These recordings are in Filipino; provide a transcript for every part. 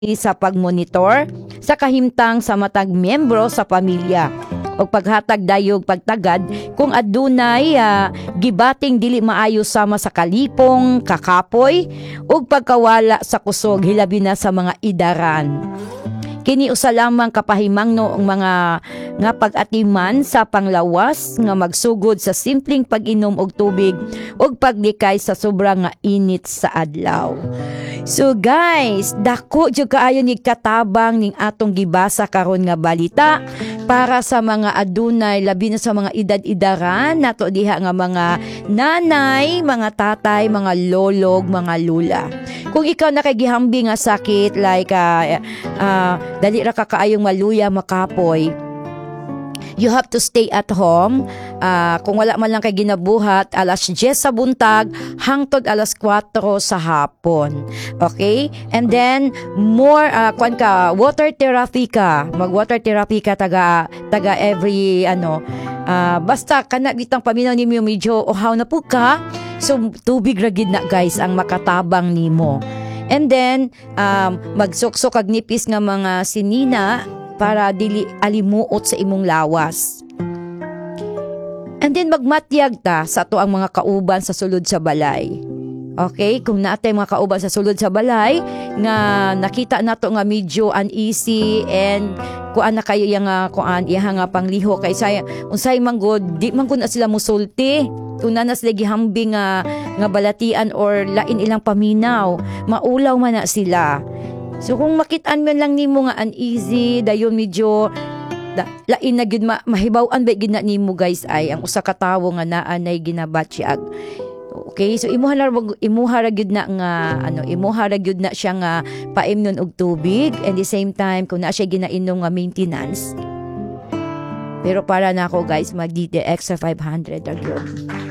sa pagmonitor sa kahimtang sa matag miyembro sa pamilya o paghatag dayog pagtagad kung adunay gibating dili maayo sama sa kalipong, kakapoy ug pagkawala sa kusog hilabi na sa mga idaran. Kini usa lamang kapahimangno ang mga nga pag-atiman sa panglawas nga magsugod sa simpleng pag-inom og tubig ug paglikay sa sobrang nga init sa adlaw. So guys, dako jud kaayo ni katabang ning atong gibasa karon nga balita para sa mga adunay labi na sa mga edad-idaran nato diha nga mga nanay, mga tatay, mga lolog, mga lula. Kung ikaw nakagihambi nga sakit like dali ra ka kaayong maluya makapoy, you have to stay at home. Kung wala man lang kay ginabuhat, alas 10 sa buntag hangtod alas 4 sa hapon. Okay? And then more water therapy ka. Mag-water therapy ka taga every basta kana bitang paminaw nimo medyo uhaw na po ka. So tubig ra gid na guys ang makatabang nimo. And then magsuksok kag nipis nga mga sinina para dili alimuot sa imong lawas. And then magmatyag ta sa ato ang mga kauban sa sulod sa balay. Okay, kung naatay mga kauban sa sulod sa balay nga nakita nato nga medyo uneasy and kuan na kayo yang kuan iya nga pangliho kay saya unsay manggod di man kun na sila musulti kung na sila gihambing nga balatian or lain ilang paminaw maulaw man na sila. So kung makitaan man lang nimo nga uneasy dayon medyo lain na gid mahibaw-an ba gid na nimo guys ay ang usa ka tawo nga naa nay ginabatyag. Okay, so imuha ra gyud na nga imuha ra gyud na siya nga paimnon og tubig and the same time kung na siya ginainom nga maintenance. Pero para na ako guys magdi extra 500 ra gyud.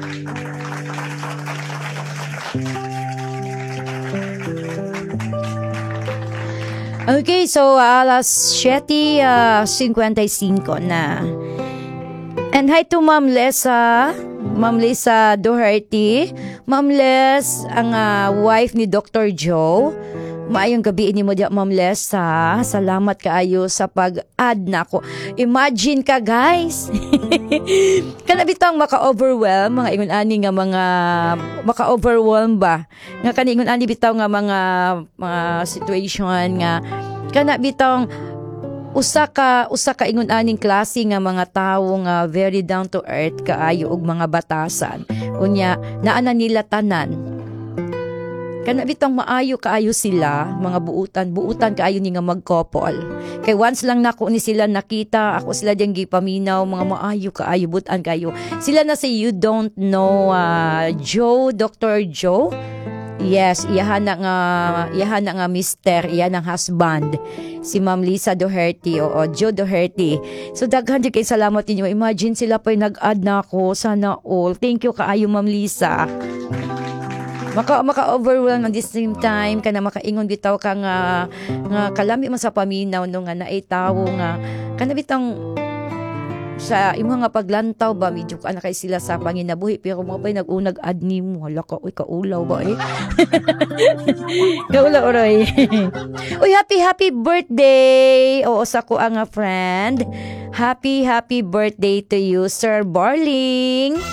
Okay, so alas 7:55 na. And hi to Ma'am Lesa Doherty. Ma'am Les, ang wife ni Dr. Joe. Maayong gabi ni mo diya, Ma'am Les, salamat kaayo sa pag-add na ko. Imagine ka, guys. Kanabitang maka-overwhelm, mga ingon-ani nga mga maka-overwhelm ba? Nga kaningon-ani bitaw nga mga situation nga kanabitang usa ka ingon-aning klase nga mga tawo nga very down to earth kaayo og mga batasan. Unya, naana nila tanan. Kana bitang maayo kaayo sila, mga buutan kaayo ni nga mag-couple. Kay once lang nako ni sila nakita, ako sila diyang gipaminaw, mga maayo kaayo, butan kayo. Sila na si You Don't Know Joe, Dr. Joe. Yes, iyahan na nga mister, iyan ang husband. Si Ma'am Lisa Doherty o Joe Doherty. So daghan di kay salamat ninyo. Imagine sila pa'y nag-add na ako. Sana all. Thank you kaayo Ma'am Lisa. Maka-overwhelm at the same time kana makaingon bitaw ka nga kalami man sa paminaw no nga naay tawo nga kana bitang sa imo nga paglantaw ba medyo ka na kay sila sa panginabuhi pero mo pa'y nag-unag add nimo hala ka oy kaulaw ba kaulaw oray. Uy, happy birthday o sa ko ang friend. Happy birthday to you Sir Barling.